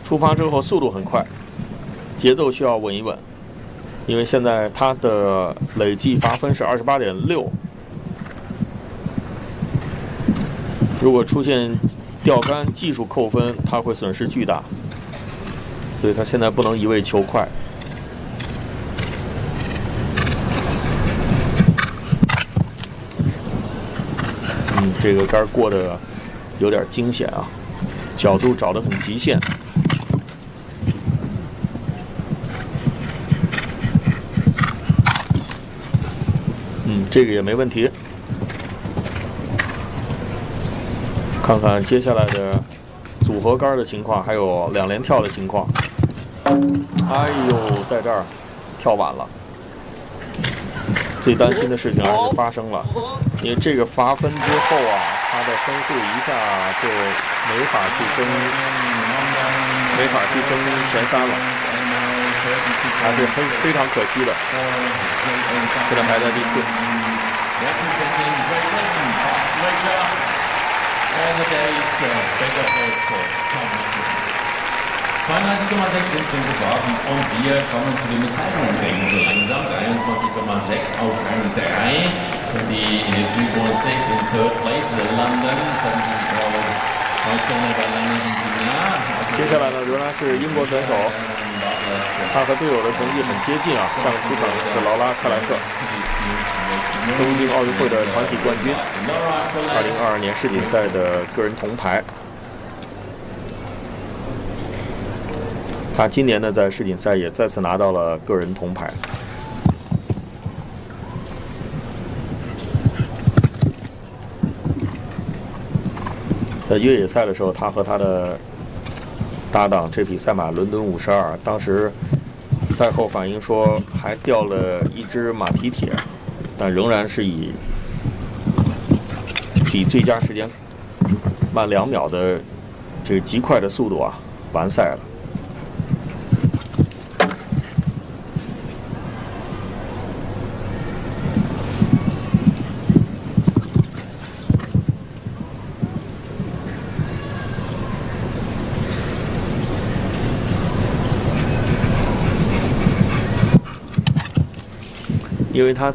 出发之后速度很快，节奏需要稳一稳，因为现在他的累计罚分是28.6，如果出现钓竿技术扣分，他会损失巨大，所以他现在不能一味求快。这个杆过得有点惊险啊，角度找得很极限。这个也没问题。看看接下来的组合杆的情况，还有2连跳的情况。哎呦，在这儿跳晚了。最担心的事情还是发生了，因为这个罚分之后啊，他的分数一下就没法去争前3了，还是非常可惜的。现在排在第4。 32,6 sind zum Gefahren und wir kommen zu den Mitteilungen so langsam. 23,6 auf Rang 3. Die 3.6 in third place London. 17 Alexander Berlanes in Finale. 接下来呢，仍然是英国选手，他和队友的成绩很接近啊。上个出场是劳拉·克莱特，东京奥运会的团体冠军，2022年世锦赛的个人铜牌。他今年呢，在世锦赛也再次拿到了个人铜牌。在越野赛的时候，他和他的搭档这匹赛马伦敦52，当时赛后反映说还掉了一只马蹄铁，但仍然是以比最佳时间慢2秒的这个极快的速度啊完赛了。因为他